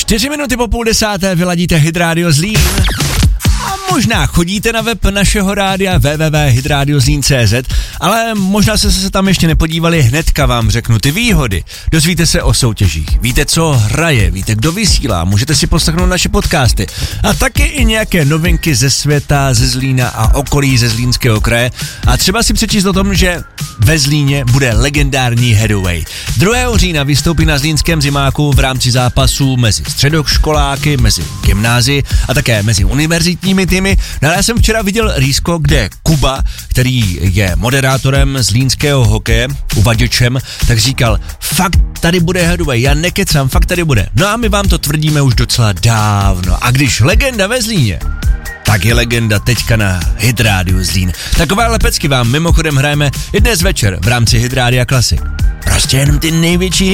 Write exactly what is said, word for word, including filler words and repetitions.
Čtyři minuty po půl desáté vyladíte Hit Radio Zlín. A možná chodíte na web našeho rádia w w w tečka hit radio zlín tečka c z, ale možná se se tam ještě nepodívali, hnedka vám řeknu ty výhody. Dozvíte se o soutěžích, víte, co hraje, víte, kdo vysílá, můžete si poslechnout naše podcasty a taky i nějaké novinky ze světa, ze Zlína a okolí ze Zlínského kraje a třeba si přečíst o tom, že ve Zlíně bude legendární Headway. druhého října vystoupí na zlínském zimáku v rámci zápasů mezi středoškoláky, mezi gymnázii a také mezi univerzitními týmy. No, já jsem včera viděl rýsko, kde Kuba, který je moderátorem zlínského hokeje, uvaděčem, tak říkal, fakt tady bude Headway, já nekecám, fakt tady bude. No a my vám to tvrdíme už docela dávno. A když legenda ve Zlíně, tak je legenda teďka na Hit Radio Zlín. Takovéhle pecky vám mimochodem hrajeme i dnes večer v rámci Hit Radia Classic. Prostě jenom ty největší